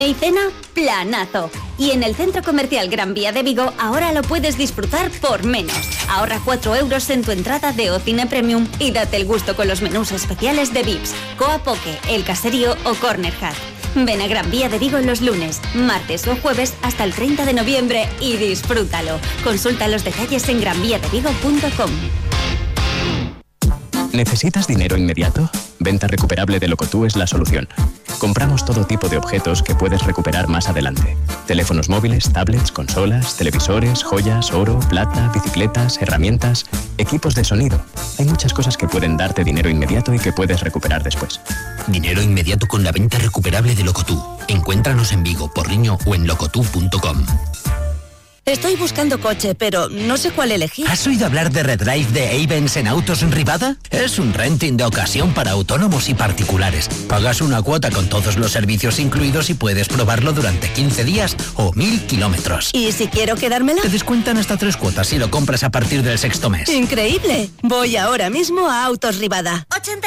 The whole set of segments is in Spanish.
Y cena, planazo. Y en el Centro Comercial Gran Vía de Vigo ahora lo puedes disfrutar por menos. Ahorra 4 euros en tu entrada de Ocine Premium y date el gusto con los menús especiales de Vips, Coa Poke, El Caserío o Corner Hut. Ven a Gran Vía de Vigo los lunes, martes o jueves hasta el 30 de noviembre y disfrútalo. Consulta los detalles en granviadevigo.com. ¿Necesitas dinero inmediato? Venta recuperable de Locotú es la solución. Compramos todo tipo de objetos que puedes recuperar más adelante. Teléfonos móviles, tablets, consolas, televisores, joyas, oro, plata, bicicletas, herramientas, equipos de sonido. Hay muchas cosas que pueden darte dinero inmediato y que puedes recuperar después. Dinero inmediato con la venta recuperable de Locotú. Encuéntranos en Vigo, Porriño o en locotú.com. Estoy buscando coche, pero no sé cuál elegir. ¿Has oído hablar de Redrive de Avens en Autos en Rivada? Es un renting de ocasión para autónomos y particulares. Pagas una cuota con todos los servicios incluidos y puedes probarlo durante 15 días o 1000 kilómetros. ¿Y si quiero quedármela? Te descuentan hasta 3 cuotas si lo compras a partir del 6º mes. ¡Increíble! Voy ahora mismo a Autos Rivada.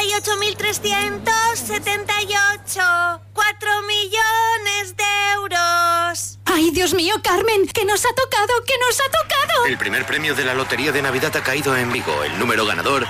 88.378. 4 millones de euros. ¡Ay, Dios mío, Carmen! ¡Que nos ha tocado! El primer premio de la Lotería de Navidad ha caído en Vigo. El número ganador,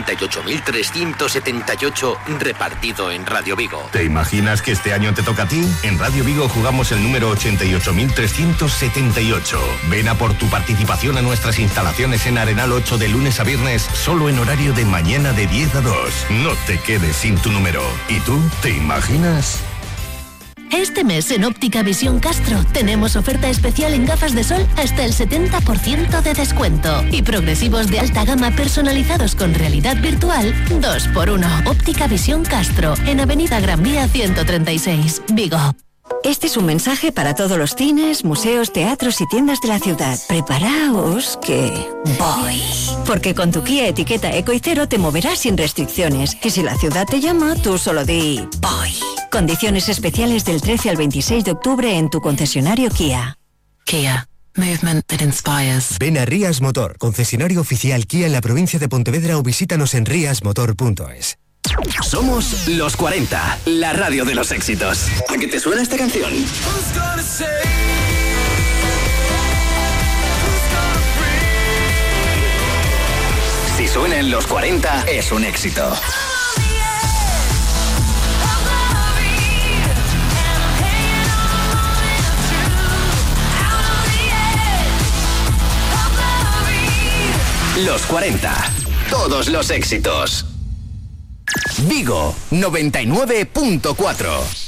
88.378, repartido en Radio Vigo. ¿Te imaginas que este año te toca a ti? En Radio Vigo jugamos el número 88.378. Ven a por tu participación a nuestras instalaciones en Arenal 8 de lunes a viernes, solo en horario de mañana de 10 a 2. No te quedes sin tu número. ¿Y tú? ¿Te imaginas? Este mes en Óptica Visión Castro tenemos oferta especial en gafas de sol hasta el 70% de descuento y progresivos de alta gama personalizados con realidad virtual 2x1. Óptica Visión Castro en Avenida Gran Vía 136, Vigo. Este es un mensaje para todos los cines, museos, teatros y tiendas de la ciudad. Preparaos que voy. Porque con tu Kia etiqueta Eco y Cero te moverás sin restricciones. Y si la ciudad te llama, tú solo di voy. Condiciones especiales del 13 al 26 de octubre en tu concesionario Kia. Kia. Movement that inspires. Ven a Rías Motor, concesionario oficial Kia en la provincia de Pontevedra, o visítanos en riasmotor.es. Somos Los 40, la radio de los éxitos. ¿A qué te suena esta canción? Si suena en Los 40, es un éxito. Los 40, todos los éxitos. Vigo 99.4.